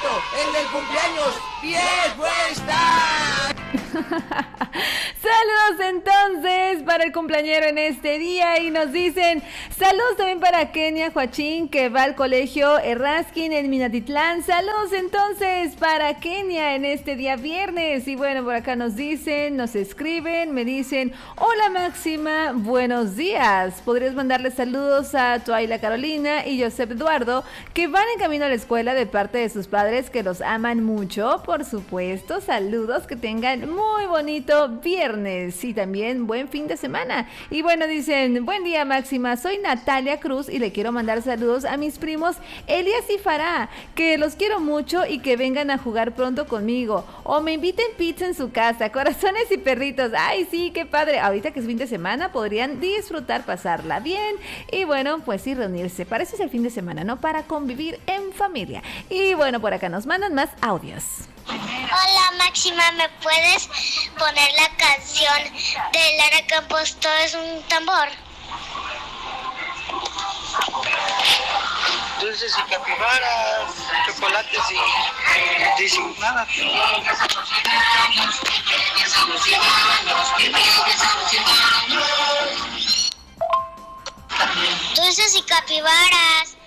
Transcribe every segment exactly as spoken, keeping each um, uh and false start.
supuesto, el del cumpleaños. ¡Fiesta! Saludos entonces para el cumpleañero en este día y nos dicen saludos también para Kenia Joachín que va al colegio Erraskin en Minatitlán. Saludos entonces para Kenia en este día viernes. Y bueno, por acá nos dicen, nos escriben, me dicen hola Máxima, buenos días. Podrías mandarle saludos a Tuaila Carolina y Josep Eduardo que van en camino a la escuela de parte de sus padres que los aman mucho. Por supuesto, saludos, que tengan muy bonito viernes y también buen fin de semana. Y bueno, dicen, buen día Máxima, soy Natalia Cruz y le quiero mandar saludos a mis primos Elías y Farah, que los quiero mucho y que vengan a jugar pronto conmigo o me inviten pizza en su casa, corazones y perritos. Ay sí, qué padre, ahorita que es fin de semana podrían disfrutar, pasarla bien y bueno, pues sí, reunirse, para eso es el fin de semana, ¿no? Para convivir en familia. Y bueno, por acá nos mandan más audios. Hola Máxima, ¿me puedes poner la canción de Lara Campos, Todo es un tambor? Dulces y capibaras, chocolates y dicen nada. Dulces y capibaras,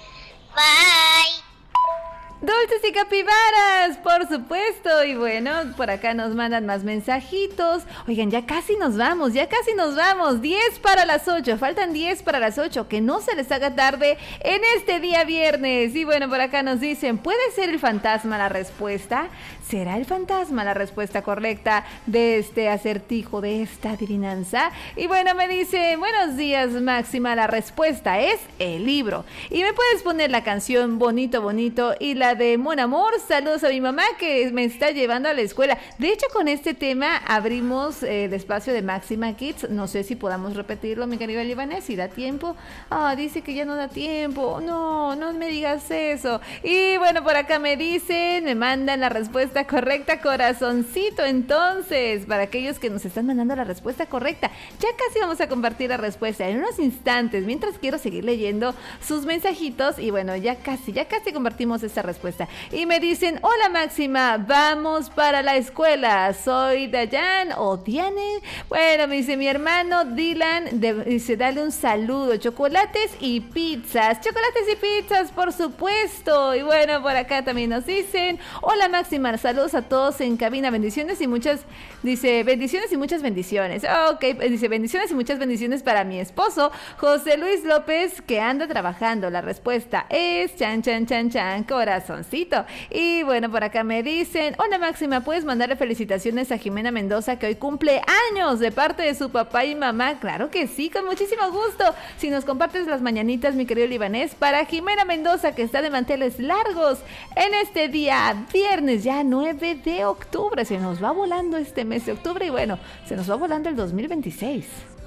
bye. Dulces y capibaras, por supuesto. Y bueno, por acá nos mandan más mensajitos. Oigan, ya casi nos vamos, ya casi nos vamos. diez para las ocho, faltan diez para las ocho. Que no se les haga tarde en este día viernes. Y bueno, por acá nos dicen, ¿puede ser el fantasma la respuesta? ¿Será el fantasma la respuesta correcta de este acertijo, de esta adivinanza? Y bueno, me dice, buenos días Máxima, la respuesta es el libro. Y me puedes poner la canción Bonito Bonito y la de Mon Amor. Saludos a mi mamá que me está llevando a la escuela. De hecho, con este tema abrimos eh, el espacio de Máxima Kids. No sé si podamos repetirlo, mi querido Libanés, si da tiempo. Ah, dice que ya no da tiempo. No, no me digas eso. Y bueno, por acá me dicen, me mandan la respuesta correcta, corazoncito. Entonces, para aquellos que nos están mandando la respuesta correcta, ya casi vamos a compartir la respuesta en unos instantes, mientras quiero seguir leyendo sus mensajitos. Y bueno, ya casi, ya casi compartimos esta respuesta. Y me dicen, hola Máxima, vamos para la escuela, soy Dayan o Diane. Bueno, me dice mi hermano Dylan, de, dice, dale un saludo, chocolates y pizzas, chocolates y pizzas, por supuesto. Y bueno, por acá también nos dicen, hola Máxima, saludos a todos en cabina, bendiciones y muchas, dice, bendiciones y muchas bendiciones. Ok, dice, bendiciones y muchas bendiciones para mi esposo, José Luis López, que anda trabajando. La respuesta es chan, chan, chan, chan, corazoncito. Y bueno, por acá me dicen, hola Máxima, ¿puedes mandarle felicitaciones a Jimena Mendoza que hoy cumple años de parte de su papá y mamá? Claro que sí, con muchísimo gusto. Si nos compartes las mañanitas, mi querido Libanés, para Jimena Mendoza que está de manteles largos en este día viernes, ya nueve de octubre. Se nos va volando este mes de octubre y bueno, se nos va volando el dos mil veintiséis.